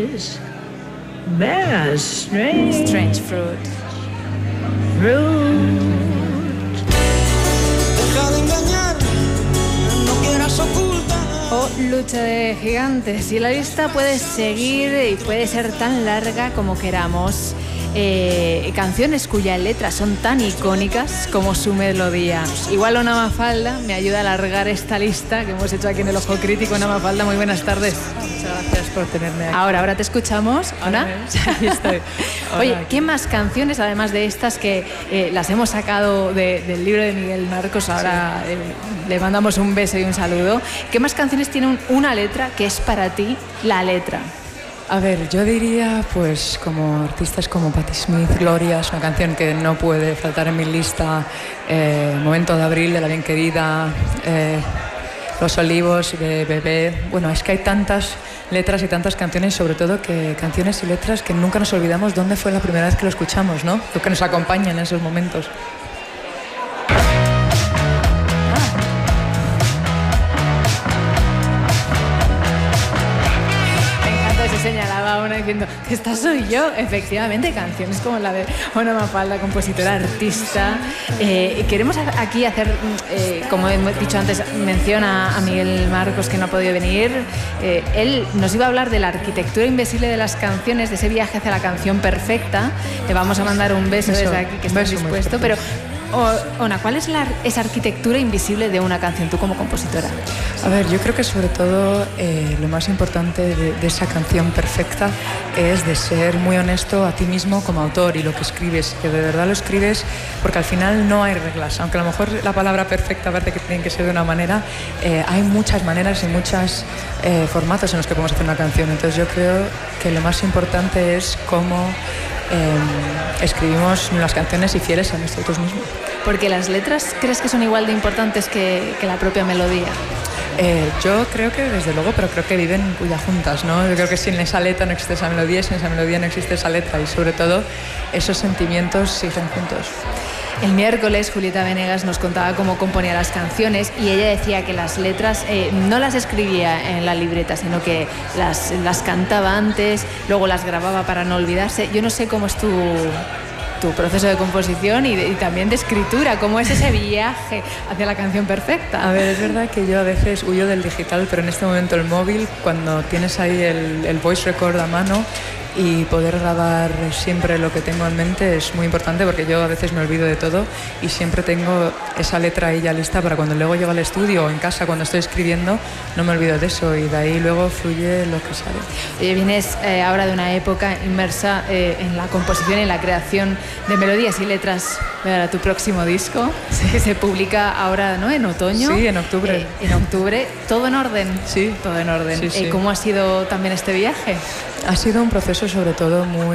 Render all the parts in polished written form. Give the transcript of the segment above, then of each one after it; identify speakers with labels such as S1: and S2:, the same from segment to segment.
S1: trees bear
S2: Strange fruit.
S3: Deja de engañar, no quieras ocultar.
S2: O Lucha de Gigantes. Y la lista puede seguir y puede ser tan larga como queramos. Canciones cuyas letras son tan icónicas como su melodía. Igual Ona Mafalda me ayuda a alargar esta lista que hemos hecho aquí en El Ojo Crítico. Ona Mafalda, muy buenas tardes.
S4: Muchas gracias por tenerme aquí.
S2: Ahora te escuchamos, Ona.
S4: Aquí estoy.
S2: Oye, ¿qué más canciones, además de estas que las hemos sacado del libro de Miguel Marcos? Ahora le mandamos un beso y un saludo. ¿Qué más canciones tienen una letra que es para ti la letra?
S4: A ver, yo diría, pues, como artistas como Patti Smith, Gloria, es una canción que no puede faltar en mi lista. Momento de abril, de La Bien Querida, Los Olivos, de Bebé. Bueno, es que hay tantas letras y tantas canciones, sobre todo que canciones y letras que nunca nos olvidamos dónde fue la primera vez que lo escuchamos, ¿no? Lo que nos acompaña en esos momentos.
S2: Señalaba una diciendo que esta soy yo. Efectivamente, canciones como la de Ona Mafalda, compositora, artista. Queremos aquí hacer, como he dicho antes, mención a Miguel Marcos, que no ha podido venir. Él nos iba a hablar de la arquitectura invisible de las canciones, de ese viaje hacia la canción perfecta. Le vamos a mandar un beso desde aquí, que está dispuesto. Pero Ona, ¿cuál es esa arquitectura invisible de una canción, tú como compositora?
S4: A ver, yo creo que sobre todo lo más importante de esa canción perfecta es de ser muy honesto a ti mismo como autor y lo que escribes, que de verdad lo escribes, porque al final no hay reglas, aunque a lo mejor la palabra perfecta parece que tiene que ser de una manera, hay muchas maneras y muchos formatos en los que podemos hacer una canción. Entonces yo creo que lo más importante es cómo escribimos las canciones y fieles a nosotros mismos.
S2: Porque las letras, ¿crees que son igual de importantes que la propia melodía?
S4: Yo creo que desde luego, pero creo que viven juntas, ¿no? Yo creo que sin esa letra no existe esa melodía, sin esa melodía no existe esa letra, y sobre todo esos sentimientos siguen juntos.
S2: El miércoles Julieta Venegas nos contaba cómo componía las canciones y ella decía que las letras no las escribía en la libreta, sino que las cantaba antes, luego las grababa para no olvidarse. Yo no sé cómo es tu proceso de composición y también de escritura, cómo es ese viaje hacia la canción perfecta.
S4: A ver, es verdad que yo a veces huyo del digital, pero en este momento el móvil, cuando tienes ahí el voice record a mano y poder grabar siempre lo que tengo en mente es muy importante, porque yo a veces me olvido de todo y siempre tengo esa letra ahí ya lista para cuando luego llego al estudio o en casa cuando estoy escribiendo, no me olvido de eso y de ahí luego fluye lo que sale.
S2: Oye, vienes ahora de una época inmersa en la composición y en la creación de melodías y letras para tu próximo disco, que se publica ahora, ¿no?, en otoño.
S4: Sí, en octubre.
S2: En octubre. ¿Todo en orden?
S4: Sí.
S2: Todo en orden.
S4: Sí, sí.
S2: ¿Cómo ha sido también este viaje?
S4: Ha sido un proceso sobre todo muy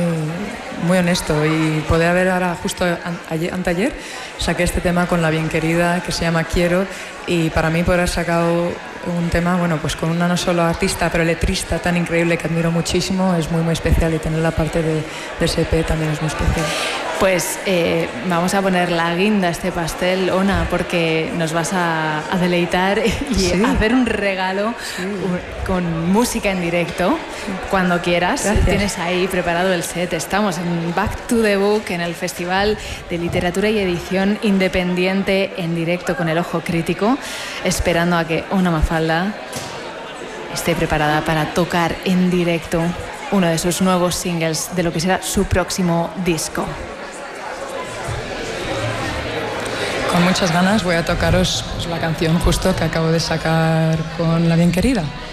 S4: honesto, y poder haber ahora, justo anteayer, saqué este tema con La Bien Querida, que se llama Quiero, y para mí poder haber sacado un tema, bueno, pues con una no solo artista, pero letrista tan increíble que admiro muchísimo, es muy, muy especial, y tener la parte de ese EP también es muy especial.
S2: Pues vamos a poner la guinda a este pastel, Ona, porque nos vas a deleitar y a hacer un regalo con música en directo. Cuando quieras.
S4: Gracias.
S2: Tienes ahí preparado el set. Estamos en Back to the Book, en el Festival de Literatura y Edición Independiente en directo con El Ojo Crítico, esperando a que Ona Mafalda esté preparada para tocar en directo uno de sus nuevos singles de lo que será su próximo disco.
S4: Con muchas ganas voy a tocaros la canción justo que acabo de sacar con La Bien Querida.